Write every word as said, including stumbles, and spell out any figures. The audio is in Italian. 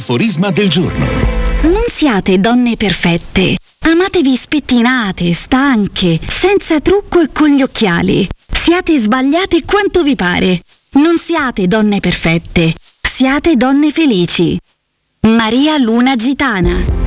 Aforisma del giorno. Non siate donne perfette. Amatevi spettinate, stanche, senza trucco e con gli occhiali. Siate sbagliate quanto vi pare. Non siate donne perfette. Siate donne felici. Maria Luna Gitana.